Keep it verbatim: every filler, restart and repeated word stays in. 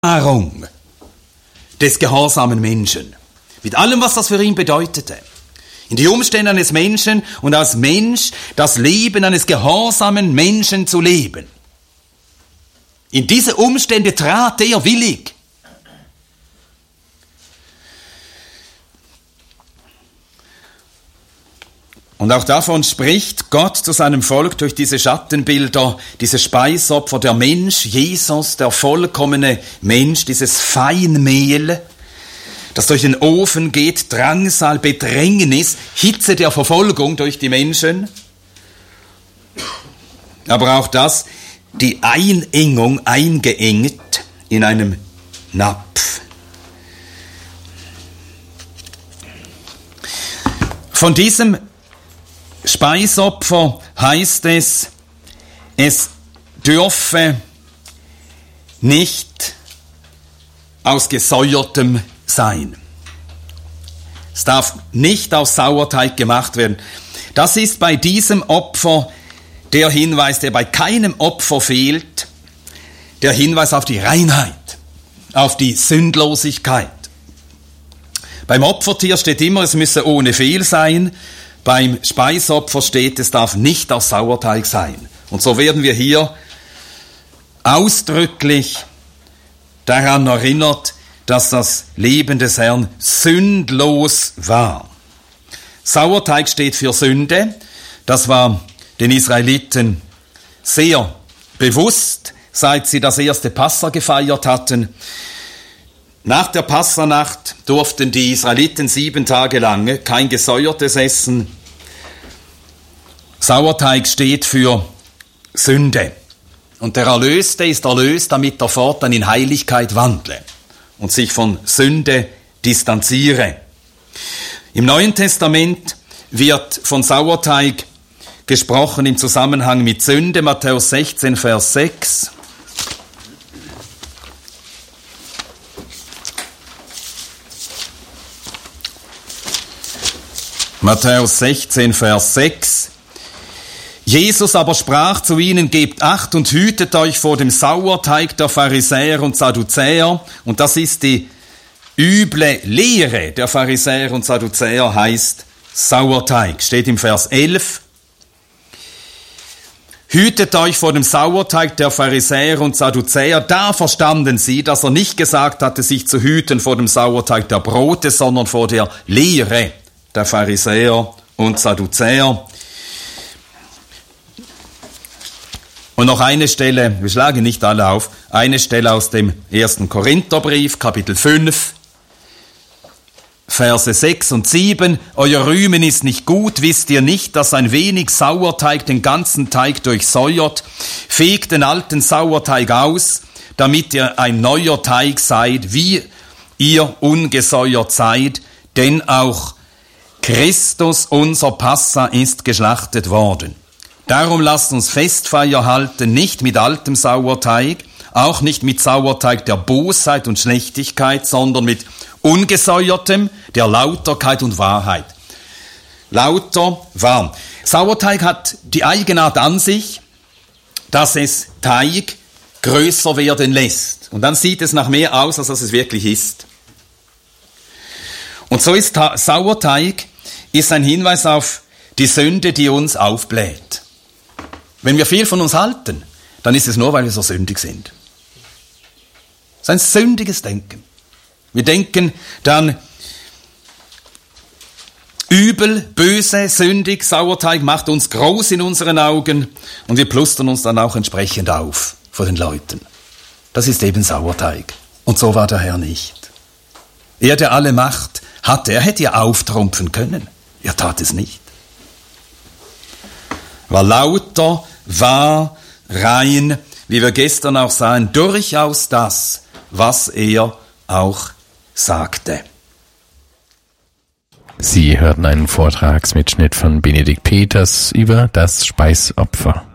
Erfahrung des gehorsamen Menschen. Mit allem, was das für ihn bedeutete. In die Umstände eines Menschen und als Mensch das Leben eines gehorsamen Menschen zu leben. In diese Umstände trat er willig. Und auch davon spricht Gott zu seinem Volk durch diese Schattenbilder, diese Speisopfer, der Mensch, Jesus, der vollkommene Mensch, dieses Feinmehl, das durch den Ofen geht, Drangsal, Bedrängnis, Hitze der Verfolgung durch die Menschen. Aber auch das, die Einengung, eingeengt in einem Napf. Von diesem Speisopfer heißt es, es dürfe nicht aus gesäuertem sein. Es darf nicht aus Sauerteig gemacht werden. Das ist bei diesem Opfer der Hinweis, der bei keinem Opfer fehlt, der Hinweis auf die Reinheit, auf die Sündlosigkeit. Beim Opfertier steht immer, es müsse ohne Fehl sein. Beim Speisopfer steht, es darf nicht aus Sauerteig sein. Und so werden wir hier ausdrücklich daran erinnert, dass das Leben des Herrn sündlos war. Sauerteig steht für Sünde. Das war den Israeliten sehr bewusst, seit sie das erste Passa gefeiert hatten. Nach der Passanacht durften die Israeliten sieben Tage lang kein Gesäuertes essen. Sauerteig steht für Sünde. Und der Erlöste ist erlöst, damit er fortan in Heiligkeit wandle und sich von Sünde distanziere. Im Neuen Testament wird von Sauerteig gesprochen im Zusammenhang mit Sünde. Matthäus sechzehn, Vers sechs. Matthäus sechzehn, Vers sechs. Jesus aber sprach zu ihnen, gebt Acht und hütet euch vor dem Sauerteig der Pharisäer und Sadduzäer. Und das ist die üble Lehre der Pharisäer und Sadduzäer, heißt Sauerteig. Steht im Vers elf. Hütet euch vor dem Sauerteig der Pharisäer und Sadduzäer. Da verstanden sie, dass er nicht gesagt hatte, sich zu hüten vor dem Sauerteig der Brote, sondern vor der Lehre der Pharisäer und Sadduzäer. Und noch eine Stelle, wir schlagen nicht alle auf, eine Stelle aus dem ersten Korintherbrief, Kapitel fünf, Verse sechs und sieben. Euer Rühmen ist nicht gut, wisst ihr nicht, dass ein wenig Sauerteig den ganzen Teig durchsäuert? Fegt den alten Sauerteig aus, damit ihr ein neuer Teig seid, wie ihr ungesäuert seid, denn auch Christus, unser Passa, ist geschlachtet worden. Darum lasst uns Festfeier halten, nicht mit altem Sauerteig, auch nicht mit Sauerteig der Bosheit und Schlechtigkeit, sondern mit ungesäuertem, der Lauterkeit und Wahrheit. Lauter, wahr. Sauerteig hat die Eigenart an sich, dass es Teig größer werden lässt. Und dann sieht es nach mehr aus, als es wirklich ist. Und so ist Sauerteig ist ein Hinweis auf die Sünde, die uns aufbläht. Wenn wir viel von uns halten, dann ist es nur, weil wir so sündig sind. Das ist ein sündiges Denken. Wir denken dann übel, böse, sündig. Sauerteig macht uns groß in unseren Augen und wir plustern uns dann auch entsprechend auf vor den Leuten. Das ist eben Sauerteig. Und so war der Herr nicht. Er, der alle Macht hatte, er hätte ja auftrumpfen können. Er tat es nicht. War lauter, war rein, wie wir gestern auch sahen, durchaus das, was er auch sagte. Sie hörten einen Vortragsmitschnitt von Benedikt Peters über das Speisopfer.